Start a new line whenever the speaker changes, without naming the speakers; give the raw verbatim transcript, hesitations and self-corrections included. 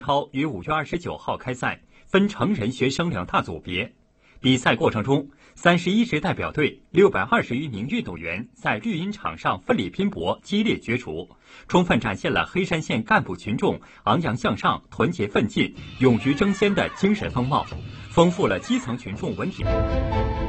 超于五月二十九号开赛，分成人学生两大组别。比赛过程中，三十一支代表队六百二十余名运动员在绿茵场上奋力拼搏，激烈角逐，充分展现了黑山县干部群众昂扬向上、团结奋进、勇于争先的精神风貌，丰富了基层群众文体。